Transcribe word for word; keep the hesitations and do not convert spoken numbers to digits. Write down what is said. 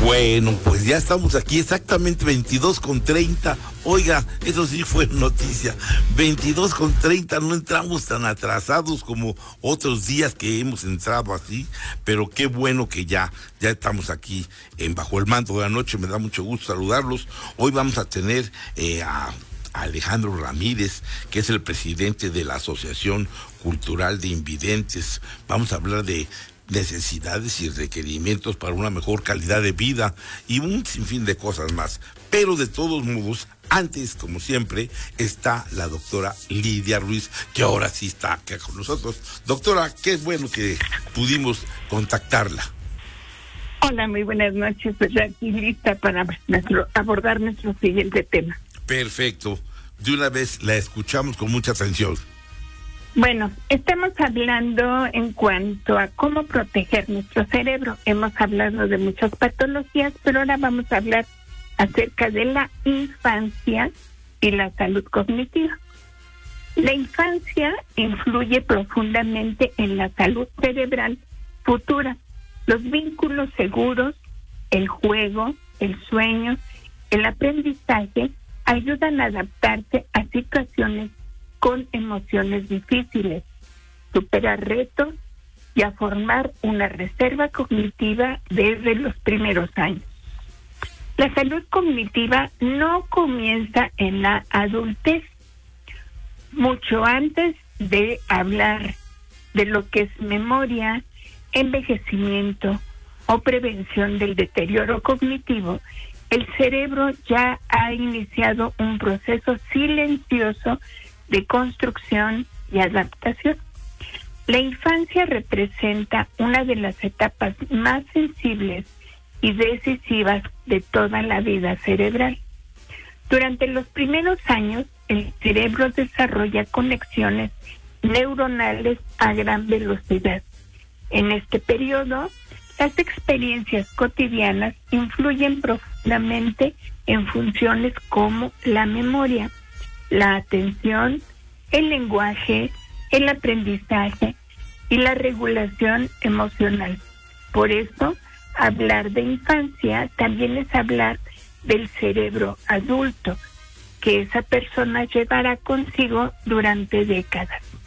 Bueno, pues ya estamos aquí exactamente veintidós con treinta. Oiga, eso sí fue noticia. veintidós con treinta, no entramos tan atrasados como otros días que hemos entrado así, pero qué bueno que ya, ya estamos aquí en Bajo el Manto de la Noche. Me da mucho gusto saludarlos. Hoy vamos a tener eh, a Alejandro Ramírez, que es el presidente de la Asociación Cultural de Invidentes. Vamos a hablar de necesidades y requerimientos para una mejor calidad de vida y un sinfín de cosas más. Pero de todos modos, antes, como siempre, está la doctora Lidia Ruiz, que ahora sí está acá con nosotros. Doctora, qué bueno que pudimos contactarla. Hola, muy buenas noches. Pues ya aquí lista para nuestro, abordar nuestro siguiente tema. Perfecto. De una vez la escuchamos con mucha atención. Bueno, estamos hablando en cuanto a cómo proteger nuestro cerebro. Hemos hablado de muchas patologías, pero ahora vamos a hablar acerca de la infancia y la salud cognitiva. La infancia influye profundamente en la salud cerebral futura. Los vínculos seguros, el juego, el sueño, el aprendizaje ayudan a adaptarse a situaciones con emociones difíciles, superar retos y a formar una reserva cognitiva desde los primeros años. La salud cognitiva no comienza en la adultez. Mucho antes de hablar de lo que es memoria, envejecimiento o prevención del deterioro cognitivo, el cerebro ya ha iniciado un proceso silencioso de construcción y adaptación. La infancia representa una de las etapas más sensibles y decisivas de toda la vida cerebral. Durante los primeros años, el cerebro desarrolla conexiones neuronales a gran velocidad. En este periodo, las experiencias cotidianas influyen profundamente en funciones como la memoria, la atención, el lenguaje, el aprendizaje y la regulación emocional. Por eso, hablar de infancia también es hablar del cerebro adulto, que esa persona llevará consigo durante décadas.